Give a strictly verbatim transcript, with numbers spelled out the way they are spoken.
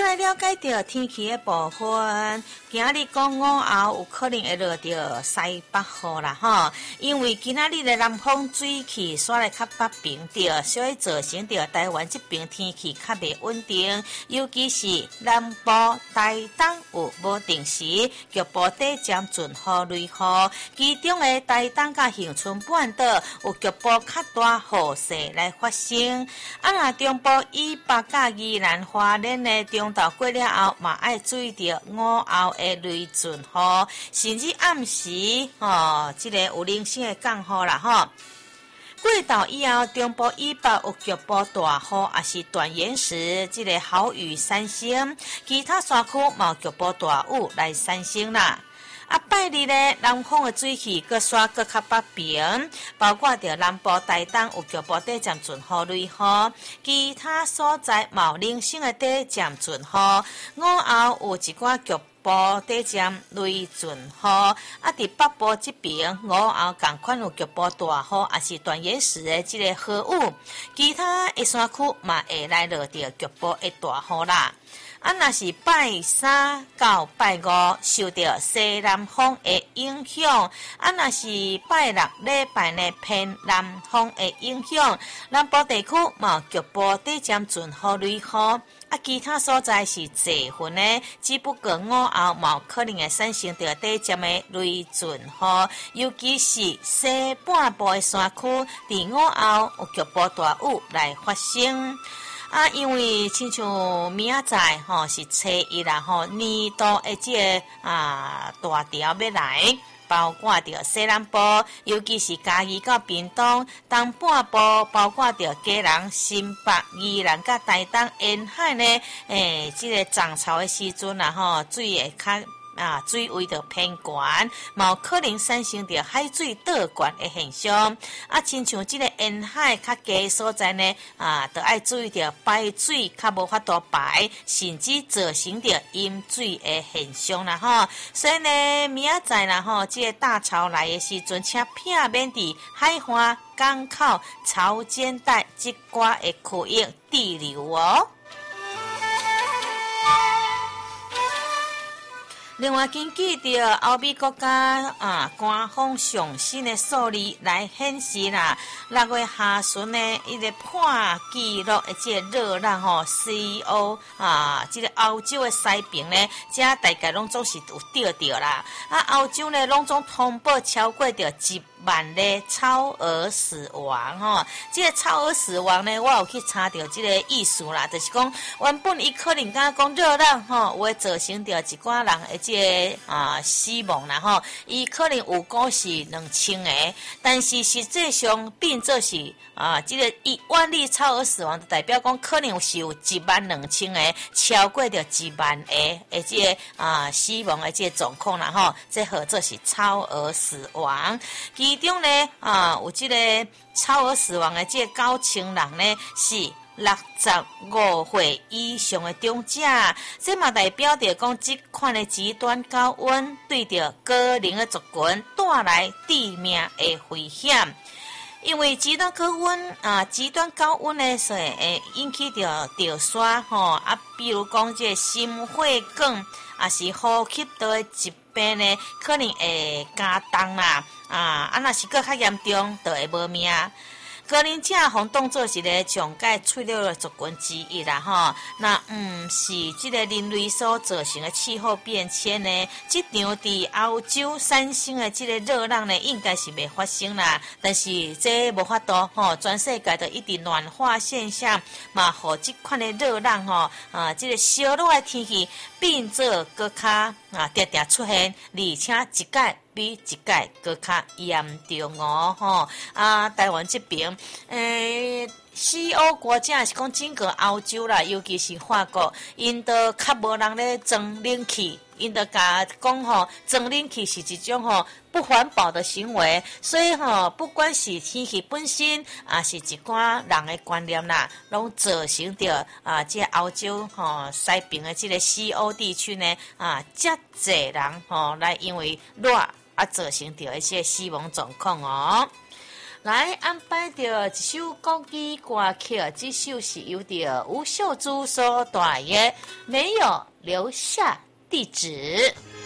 来了解到天气的部分，今日讲午后有可能会落到西北雨啦吼，因为今仔日的南方水气刷来较北平着，所以造成着台湾这边天气较袂稳定，尤其是南部、台东有无定时局部短暂阵雨雷雨，其中的台东甲恒春半岛有局部较大雨势来发生。啊，若中部以北甲宜兰花莲的中昼过了后，嘛爱注意到午后的雷阵雨，甚至暗时哦，这个有零星的降雨啦吼。过昼以后，中部以北有局部大雨，也是断延时，这个豪雨三星，其他山区嘛有局部大雨来三星啦。啊，拜日呢，南方的水气搁刷搁较北平，包括着南部台东有局部短暂阵雨雷雨，其他所在嘛有零星的短暂阵雨。午后有一寡局部短暂雷阵雨，啊，伫北部这边午后同款有局部大雨，也是断延时的这个雨雨，其他的山区嘛会来落着局部的大雨啦。啊，若是拜三到拜五受到西南风的影响，啊，若是拜六礼拜呢偏南风的影响，南部地区嘛局部短暂阵雨雷雨，啊，其他所在是济云呢，只不过午后嘛有可能会产生到短暂的雷阵雨，尤其是西半部的山区，伫午后有局部大雨来发生。啊，因为亲像明仔载吼是初一啦吼，年度的这个啊大潮要来，包括着西南部，尤其是嘉义到屏东东半部，包括着基隆、新北、宜兰甲台东沿海呢，诶，这个涨潮的时阵啦吼，水会较。啊，水位就偏悬，嘛有可能产生着海水倒悬的现象。啊，亲像这个沿海较低的所在呢，啊，就要注意着排水较无法度排，甚至造成着淹水的现象啦吼。所以呢，明仔载啦吼，这个大潮来的时阵，请避免伫海岸、港口、潮间带这寡的区域滞留哦。另外，根据着欧美国家啊官方上新的数字来显示啦，六月下旬呢，伊个破纪录的这个热浪吼 ，C O 啊，这个欧洲的西边呢，这大概拢总是有钓到啦。啊，欧洲呢，拢总通报超过着一万例超额死亡吼。这个超额死亡呢，我有去查到这个意思啦，就是讲原本伊可能敢讲热浪吼，会造成着一寡人的这个啊死亡啦吼，伊可能有股是两千个，但是实际上变做是啊，这个一万例超额死亡，就代表讲可能是有一万两千个，超过着一万个的这个啊死亡的这个状况啦吼，这或者是超额死亡。其中呢啊有这个超额死亡的这个九千人呢是。六十五岁以上的长者，这嘛代表着讲，这款的极端高温对着个人的族群带来致命的危险。因为极端高温啊，极端高温呢，所以会引起着着沙吼啊，比如讲这心血管啊，是呼吸道的疾病呢，可能会加重啦啊，啊，若是搁较严重，就会无命。高龄者互当作是个上界脆弱的族群之一啦吼，那毋是即个人类所造成的气候变迁呢？即场伫欧洲产生的即个热浪呢，应该是袂发生啦。但是这无法度吼，全世界的一直暖化现象嘛，互即款的热浪吼啊，即个烧热的天气变做搁较啊，常常出现，而且一届比一届搁较严重哦吼啊！台湾这边，诶、欸，西欧国家是讲整个欧洲啦，尤其是法国，因都较无人咧装冷气，因都甲讲吼，装冷气是一种吼不环保的行为，所以吼，不管是天气本身，啊是一寡人的观念啦，拢造成着啊，这欧洲吼西边的这个西欧地区呢，啊，遮济人吼来因为热。啊，造成着一些死亡状况哦。 来安排着一首国语歌曲，这首是由着吴秀珠所带的《没有留下地址》。